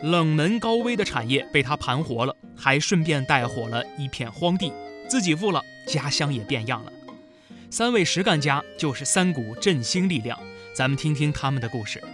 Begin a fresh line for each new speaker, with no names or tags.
冷门高危的产业被他盘活了，还顺便带火了一片荒地，自己富了，家乡也变样了。3位实干家就是3股振兴力量，咱们听听他们的故事。